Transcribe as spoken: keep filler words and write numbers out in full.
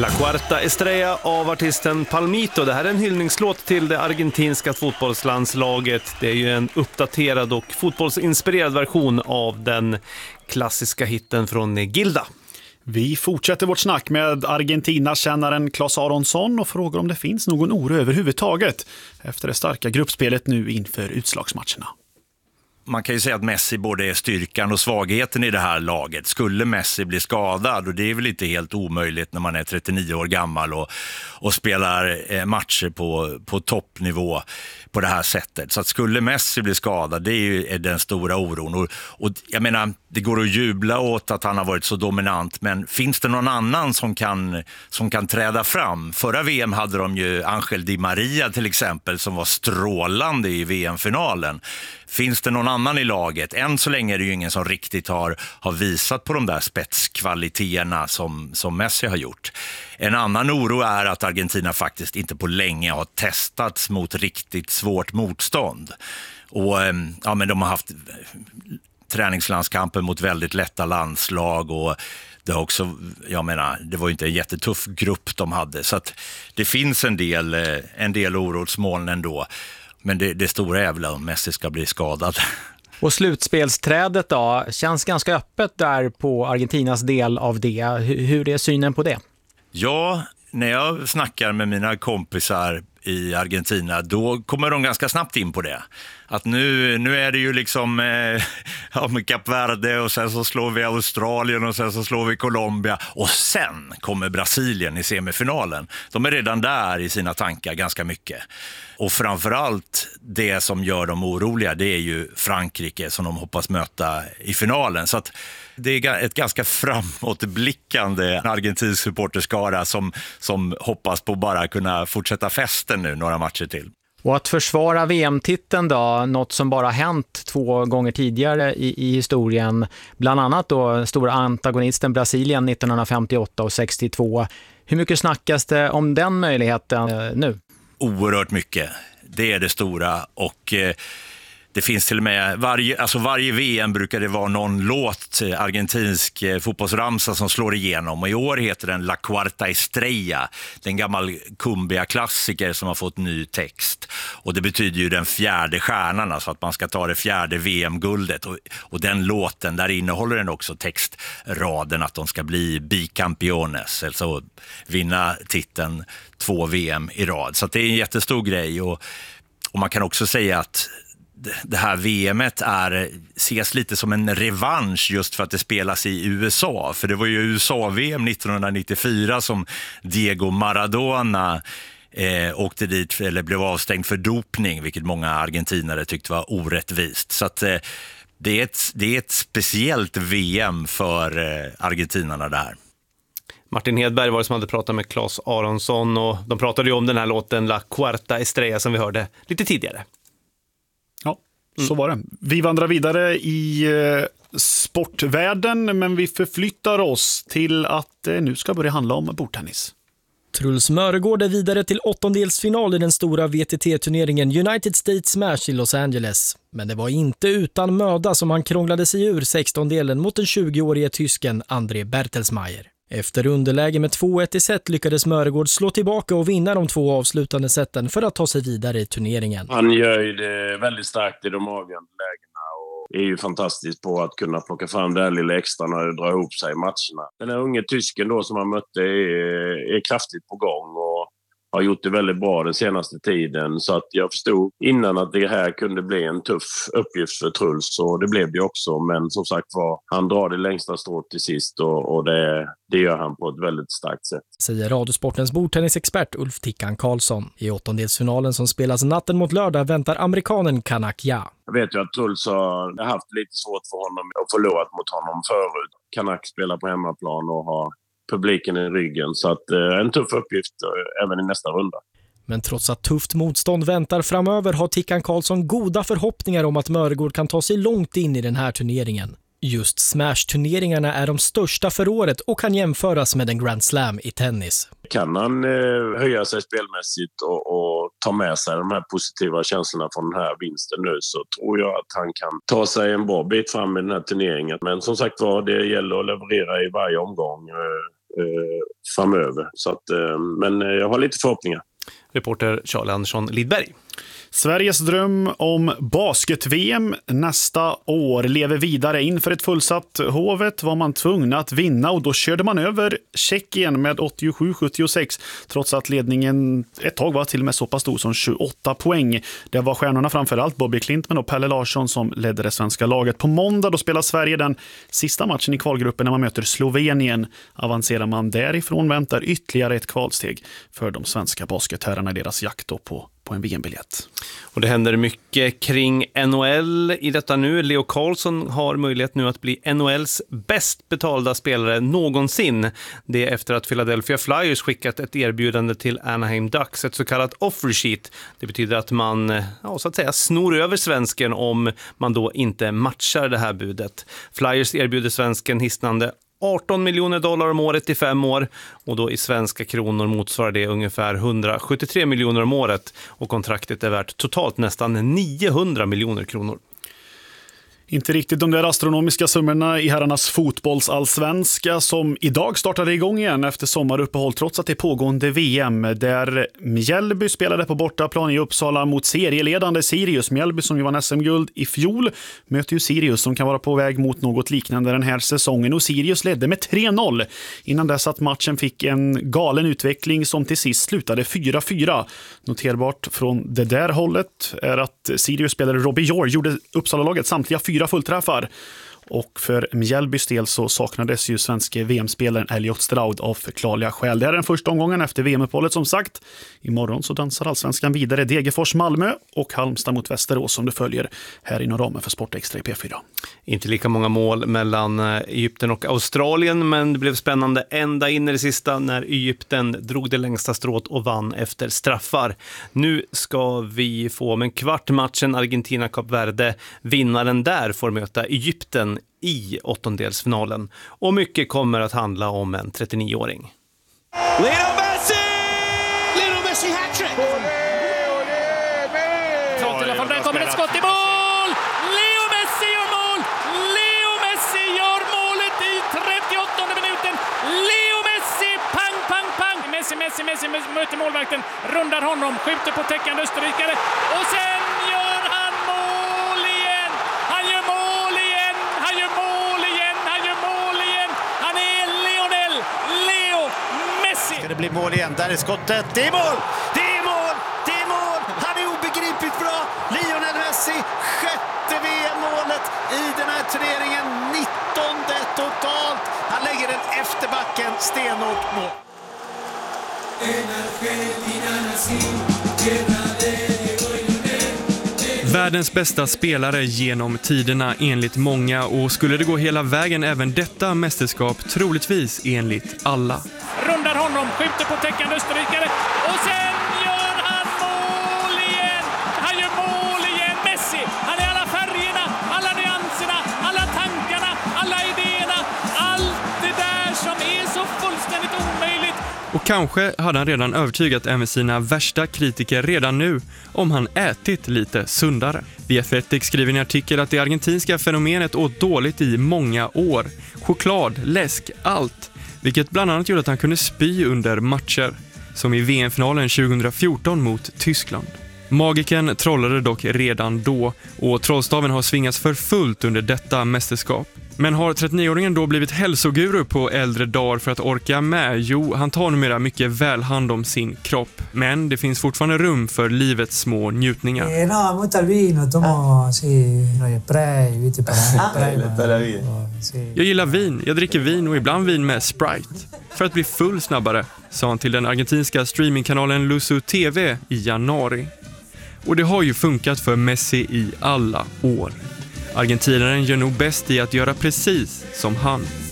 La Cuarta Estrella av artisten Palmito. Det här är en hyllningslåt till det argentinska fotbollslandslaget. Det är ju en uppdaterad och fotbollsinspirerad version av den klassiska hitten från Gilda. Vi fortsätter vårt snack med Argentina-kännaren Claes Aronsson och frågar om det finns någon oro överhuvudtaget efter det starka gruppspelet nu inför utslagsmatcherna. Man kan ju säga att Messi både är styrkan och svagheten i det här laget. Skulle Messi bli skadad, och det är väl inte helt omöjligt när man är trettionio år gammal och, och spelar matcher på, på toppnivå på det här sättet. Så att skulle Messi bli skadad, det är ju är den stora oron. Och, och jag menar, det går att jubla åt att han har varit så dominant, men finns det någon annan som kan, som kan träda fram? Förra V M hade de ju Ángel Di Maria till exempel som var strålande i V M-finalen. Finns det någon annan i laget? Än så länge är det ju ingen som riktigt har, har visat på de där spetskvaliteterna som, som Messi har gjort. En annan oro är att Argentina faktiskt inte på länge har testats mot riktigt svårt motstånd. Och ja, men de har haft träningslandskamper mot väldigt lätta landslag, och det har också, jag menar, det var ju inte en jättetuff grupp de hade. Så att det finns en del, en del orosmoln ändå. Men det, det stora är väl om Messi ska bli skadad. Och slutspelsträdet då känns ganska öppet där på Argentinas del av det. Hur, hur är synen på det? Ja, när jag snackar med mina kompisar i Argentina, då kommer de ganska snabbt in på det. Att nu, nu är det ju liksom eh, ja, med Kap Verde, och sen så slår vi Australien och sen så slår vi Colombia, och sen kommer Brasilien i semifinalen. De är redan där i sina tankar ganska mycket. Och framförallt det som gör dem oroliga, det är ju Frankrike som de hoppas möta i finalen. Så att det är ett ganska framåtblickande argentinsk supporterskara som, som hoppas på bara kunna fortsätta festen nu några matcher till. Och att försvara V M-titeln då, något som bara hänt två gånger tidigare i, i historien, bland annat då stora antagonisten Brasilien nittonhundrafemtioåtta och sextiotvå. Hur mycket snackas det om den möjligheten eh, nu? Oerhört mycket. Det är det stora, och eh, det finns till och med, varje, alltså varje V M brukar det vara någon låt, argentinsk fotbollsramsa som slår igenom. Och i år heter den La Cuarta Estrella, den gammal Cumbia-klassiker som har fått ny text. Och det betyder ju den fjärde stjärnan, alltså att man ska ta det fjärde V M-guldet. Och, och den låten, där innehåller den också textraden att de ska bli bicampeones, alltså vinna titeln två V M i rad. Så att det är en jättestor grej, och, och man kan också säga att det här V M:et är, ses lite som en revansch just för att det spelas i U S A. För det var ju U S A-V M nittonhundranittiofyra som Diego Maradona eh, åkte dit, eller blev avstängd för dopning, vilket många argentinare tyckte var orättvist. Så att eh, det, är ett, det är ett speciellt V M för eh, argentinarna där. Martin Hedberg var det som hade pratat med Claes Aronsson, och de pratade ju om den här låten La Cuarta Estrella som vi hörde lite tidigare. Ja, så var det. Vi vandrar vidare i eh, sportvärlden, men vi förflyttar oss till att eh, nu ska börja handla om bordtennis. Truls Mörgård är vidare till åttondelsfinal i den stora V T T-turneringen United States Smash i Los Angeles. Men det var inte utan möda som han krånglade sig ur sextondelen mot den tjugoårige tysken André Bertelsmeier. Efter underläge med två ett i set lyckades Mörgård slå tillbaka och vinna de två avslutande sätten för att ta sig vidare i turneringen. Han gör ju det väldigt starkt i de avgörande lägena och är ju fantastisk på att kunna plocka fram det här lilla extra när det drar ihop sig i matcherna. Den här unge tysken då som han mötte är, är kraftigt på gång och har gjort det väldigt bra den senaste tiden. Så att jag förstod innan att det här kunde bli en tuff uppgift för Truls, och det blev det också. Men som sagt var, han drar det längsta strået till sist, och, och det, det gör han på ett väldigt starkt sätt. Säger Radiosportens bordtennisexpert Ulf Tickan Karlsson. I åttondelsfinalen som spelas natten mot lördag väntar amerikanen Kanak Ja. Jag vet ju att Truls har haft lite svårt för honom och förlorat mot honom förut. Kanak spelar på hemmaplan och har publiken i ryggen, så att eh, en tuff uppgift eh, även i nästa runda. Men trots att tufft motstånd väntar framöver har Tickan Karlsson goda förhoppningar om att Mörgård kan ta sig långt in i den här turneringen. Just Smash-turneringarna är de största för året och kan jämföras med en Grand Slam i tennis. Kan han eh, höja sig spelmässigt och, och ta med sig de här positiva känslorna från den här vinsten nu, så tror jag att han kan ta sig en bra bit fram i den här turneringen. Men som sagt var, det gäller att leverera i varje omgång. eh, framöver. Så att, eh, men jag har lite förhoppningar. Reporter Charlie Andersson Lidberg. Sveriges dröm om basket-V M nästa år lever vidare. Inför ett fullsatt Hovet var man tvungen att vinna och då körde man över Tjeckien med åttiosju sjuttiosex trots att ledningen ett tag var till och med så pass stor som tjugoåtta poäng. Det var stjärnorna framförallt Bobby Klintman och Pelle Larsson som ledde det svenska laget. På måndag då spelar Sverige den sista matchen i kvalgruppen när man möter Slovenien. Avancerar man därifrån väntar ytterligare ett kvalsteg för de svenska basketherrarna i deras jakt då på på en V M-biljett. Och det händer mycket kring N H L i detta nu. Leo Carlsson har möjlighet nu att bli N H L:s bäst betalda spelare någonsin. Det är efter att Philadelphia Flyers skickat ett erbjudande till Anaheim Ducks, ett så kallat offer sheet. Det betyder att man, ja, så att säga, snor över svensken om man då inte matchar det här budet. Flyers erbjuder svensken hisnande arton miljoner dollar om året i fem år och då i svenska kronor motsvarar det ungefär hundrasjuttiotre miljoner om året och kontraktet är värt totalt nästan niohundra miljoner kronor. Inte riktigt de där astronomiska summorna i herrarnas fotbollsallsvenska som idag startade igång igen efter sommaruppehåll trots att det är pågående V M där Mjällby spelade på bortaplan i Uppsala mot serieledande Sirius. Mjällby som ju vann S M-guld i fjol möter ju Sirius som kan vara på väg mot något liknande den här säsongen och Sirius ledde med tre noll innan dess att matchen fick en galen utveckling som till sist slutade fyra fyra. Noterbart från det där hållet är att Sirius spelare Robbie Jor gjorde Uppsala-laget samtliga fyra fullträffar. Och för Mjällbys del så saknades ju svenska V M-spelaren Elliot Stroud av förklarliga skäl. Det är den första omgången efter V M-uppehållet som sagt. Imorgon så dansar allsvenskan vidare Degerfors Malmö och Halmstad mot Västerås som du följer här inom ramen för Sport Extra i P fyra. Inte lika många mål mellan Egypten och Australien, men det blev spännande ända in i det sista när Egypten drog det längsta strået och vann efter straffar. Nu ska vi få om en kvart matchen Argentina-Kap Verde. Vinnaren där får möta Egypten i åttondelsfinalen. Och mycket kommer att handla om en trettionio-åring. Lionel Messi! Lionel Messi hat-trick! Trots i alla fall, där kommer ett skott i mål! Leo Messi gör mål! Leo Messi gör målet i trettioåttonde minuten! Leo Messi, pang, pang, pang! Messi, Messi, Messi möter målvakten, rundar honom, skjuter på täckande österrikare och sen gör han mål igen! Han gör mål igen! Han gör mål igen! Han gör mål igen! Han är Lionel Leo Messi! Ska det bli mål igen? Där är skottet. Det är mål! Det är mål! Det är mål! Han är obegripligt bra! Lionel Messi, sjätte V M-målet i den här turneringen. nittonde totalt. Han lägger den efter backen. Stenhårt mål. Världens bästa spelare genom tiderna enligt många och skulle det gå hela vägen även detta mästerskap troligtvis enligt alla. Rundar honom, skjuter på täckande österrikare och sen gör han mål igen! Han gör mål igen, Messi! Han är alla färgerna, alla nyanserna, alla tankarna, alla idéerna, allt det där som är så fullständigt omöjligt. Och kanske hade han redan övertygat även sina värsta kritiker redan nu om han ätit lite sundare. The Athletic skriver i en artikel att det argentinska fenomenet åt dåligt i många år. Choklad, läsk, allt. Vilket bland annat gjorde att han kunde spy under matcher. Som i V M-finalen tjugohundrafjorton mot Tyskland. Magiken trollade dock redan då och trollstaven har svingats för fullt under detta mästerskap. Men har trettionio-åringen då blivit hälsoguru på äldre dagar för att orka med? Jo, han tar numera mycket väl hand om sin kropp. Men det finns fortfarande rum för livets små njutningar. Eh, no, molto al vino, tomo sì, no, spray, vite para. Jag gillar vin, jag dricker vin och ibland vin med Sprite. För att bli full snabbare, sa han till den argentinska streamingkanalen Luzu T V i januari. Och det har ju funkat för Messi i alla år. Argentinaren gör nog bäst i att göra precis som han.